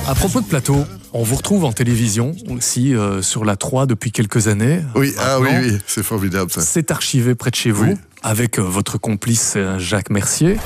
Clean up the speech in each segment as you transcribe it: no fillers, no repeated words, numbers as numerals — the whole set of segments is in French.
À propos de plateau, on vous retrouve en télévision aussi sur la 3 depuis quelques années. Oui, oui, c'est formidable ça. C'est archivé près de chez vous, Oui. avec votre complice Jacques Mercier.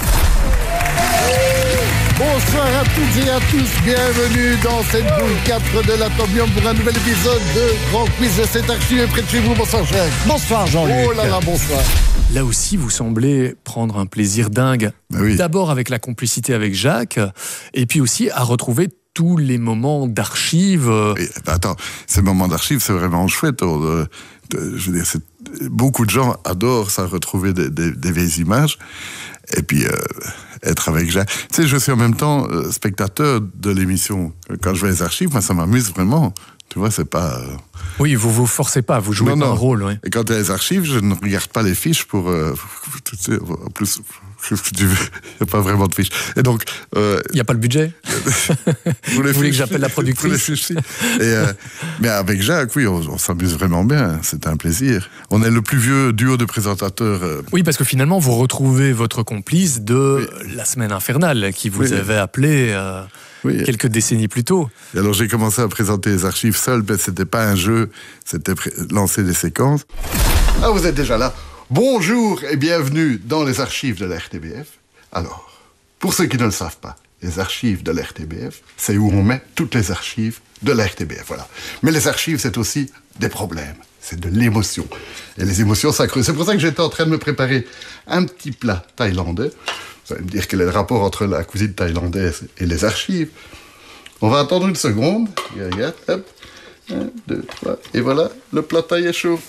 Bonsoir à toutes et à tous, bienvenue dans cette boule 4 de l'Atomium pour un nouvel épisode de Grand Quiz de cet archivé près de chez vous. Bonsoir Jacques. Bonsoir Jean-Luc. Oh là là, bonsoir. Là aussi, vous semblez prendre un plaisir dingue. Oui. D'abord avec la complicité avec Jacques, et puis aussi à retrouver tous les moments d'archives. Et, attends, ces moments d'archives, c'est vraiment chouette. Je veux dire, beaucoup de gens adorent ça, retrouver des vieilles images. Et puis, être avec Jacques. Tu sais, je suis en même temps spectateur de l'émission. Quand je vois les archives, moi, ça m'amuse vraiment. Tu vois, c'est pas... Oui, vous vous forcez pas, vous jouez pas un rôle. Oui. Et quand il y a les archives, je ne regarde pas les fiches pour... tu sais, en plus, qu'est-ce que tu veux ? Il n'y a pas vraiment de fiches. Et donc... Il n'y a pas le budget. Vous voulez que j'appelle la productrice ? Mais avec Jacques, oui, on s'amuse vraiment bien. C'est un plaisir. On est le plus vieux duo de présentateurs. Oui, parce que finalement, vous retrouvez votre complice de la semaine infernale qui vous avait appelé quelques décennies plus tôt. Et alors, j'ai commencé à présenter les archives seul, mais c'était pas un jeu, c'était lancer des séquences. Ah, vous êtes déjà là. Bonjour et bienvenue dans les archives de la RTBF. Alors, pour ceux qui ne le savent pas, les archives de la RTBF, c'est où on met toutes les archives de la RTBF, voilà. Mais les archives, c'est aussi des problèmes, c'est de l'émotion. Et les émotions s'accruent. C'est pour ça que j'étais en train de me préparer un petit plat thaïlandais. Vous allez me dire quel est le rapport entre la cuisine thaïlandaise et les archives. On va attendre une seconde. Regarde, hop. 1, 2, 3. Et voilà, le plat thaï est chaud.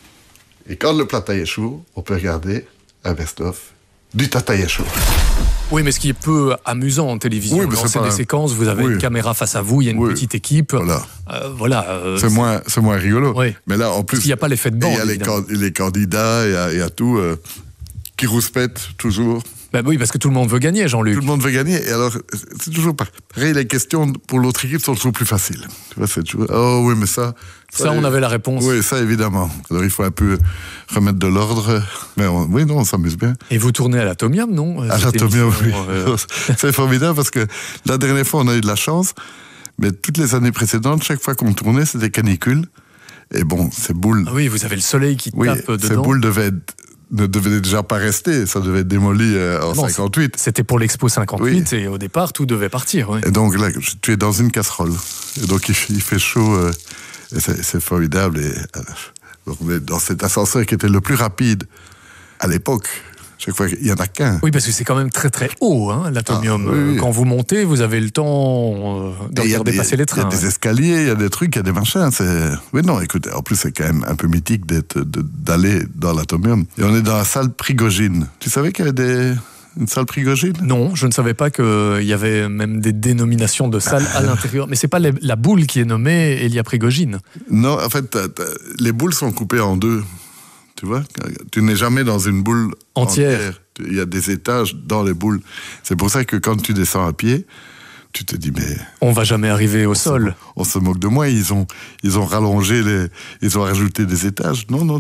Et quand le plat thaï est chaud, on peut regarder un best-of du thaï chaud. Oui, mais ce qui est peu amusant en télévision, lancer des séquences, vous avez une caméra face à vous, il y a une petite équipe. Voilà. C'est moins rigolo. Oui. Mais là, en plus, il n'y a pas l'effet de bande. Il y a les candidats, il y a tout qui rouspètent toujours. Ben oui, parce que tout le monde veut gagner, Jean-Luc. Tout le monde veut gagner. Et alors, c'est toujours pareil. Les questions pour l'autre équipe sont toujours plus faciles. Tu vois, c'est toujours... Oh oui, mais ça... Ça, on avait la réponse. Oui, ça, évidemment. Alors, il faut un peu remettre de l'ordre. Mais on s'amuse bien. Et vous tournez à l'Atomium, non ? À l'Atomium, oui. C'est formidable parce que la dernière fois, on a eu de la chance. Mais toutes les années précédentes, chaque fois qu'on tournait, c'était canicule. Et bon, ces boules... Ah oui, vous avez le soleil qui tape dedans. Ces boules ne devait déjà pas rester, ça devait être démoli en 58. C'était pour l'Expo 58 et au départ, tout devait partir. Oui. Et donc là, tu es dans une casserole. Et donc il fait chaud, et c'est formidable. Et on est dans cet ascenseur qui était le plus rapide à l'époque. Chaque fois, il n'y en a qu'un. Oui, parce que c'est quand même très très haut, l'Atomium. Oui. Quand vous montez, vous avez le temps de regarder passer les trains. Il y a des escaliers, il y a des trucs, il y a des machins. Oui, non, écoute, en plus, c'est quand même un peu mythique d'aller dans l'Atomium. Et on est dans la salle Prigogine. Tu savais qu'il y avait une salle Prigogine ? Non, je ne savais pas qu'il y avait même des dénominations de salles à l'intérieur. Mais c'est pas la boule qui est nommée Elia Prigogine. Non, en fait, les boules sont coupées en deux. Tu vois, tu n'es jamais dans une boule entière. Il y a des étages dans les boules. C'est pour ça que quand tu descends à pied, tu te dis, mais... On va jamais arriver au sol. On se moque de moi, ils ont rallongé ils ont rajouté des étages. Non,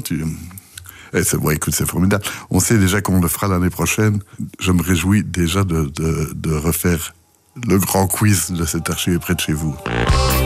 écoute, c'est formidable. On sait déjà qu'on le fera l'année prochaine. Je me réjouis déjà de refaire le grand quiz de cet archive près de chez vous.